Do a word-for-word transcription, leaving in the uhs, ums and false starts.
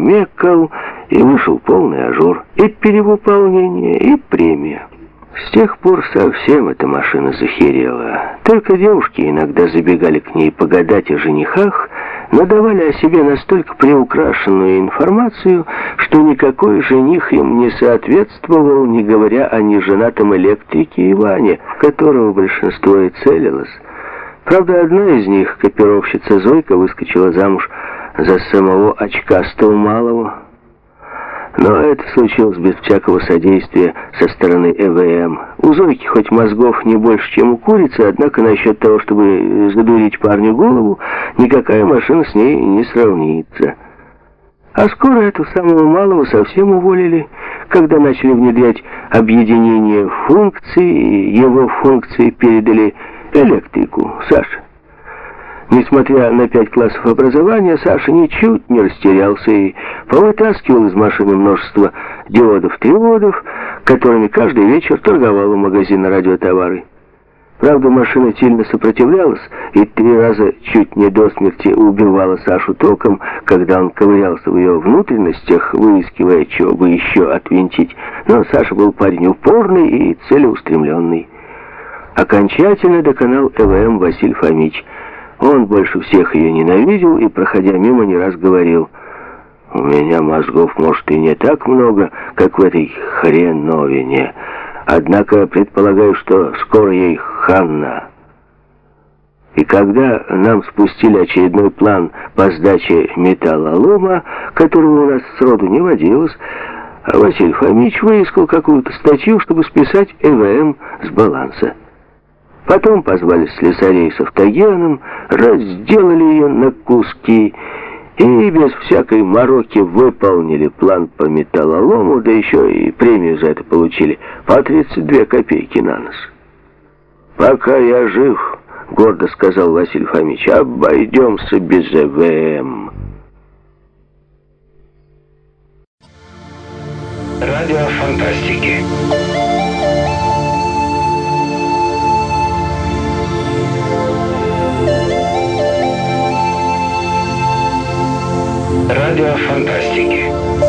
покумекал, и вышел полный ажур. И перевыполнение, и премия. С тех пор совсем эта машина захерела. Только девушки иногда забегали к ней погадать о женихах, но давали о себе настолько приукрашенную информацию, что никакой жених им не соответствовал, не говоря о неженатом электрике Иване, в которого большинство и целилось. Правда, одна из них, копировщица Зойка, выскочила замуж за самого очкастого малого. Но это случилось без всякого содействия со стороны Э В М. У Зойки хоть мозгов не больше, чем у курицы, однако насчет того, чтобы задурить парню голову, никакая машина с ней не сравнится. А скоро эту самого малого совсем уволили, когда начали внедрять объединение функций, его функции передали электрику, Саше. Несмотря на пять классов образования, Саша ничуть не растерялся и повытаскивал из машины множество диодов-треводов, которыми каждый вечер торговал у магазина радиотовары. Правда, машина сильно сопротивлялась и три раза чуть не до смерти убивала Сашу током, когда он ковырялся в ее внутренностях, выискивая, чего бы еще отвинтить. Но Саша был парень упорный и целеустремленный. Окончательно доконал Э В М Василий Фомич. Он больше всех ее ненавидел и, проходя мимо, не раз говорил: «У меня мозгов, может, и не так много, как в этой хреновине. Однако предполагаю, что скоро ей хана». И когда нам спустили очередной план по сдаче металлолома, которого у нас сроду не водилось, Василий Фомич выискал какую-то статью, чтобы списать Э В М с баланса. Потом позвали слесарей с автогеном, разделали ее на куски и без всякой мороки выполнили план по металлолому, да еще и премию за это получили по тридцать две копейки на нос. «Пока я жив, — гордо сказал Василий Фомич, — обойдемся без Э В М». Радио фантастики. Радио фантастика.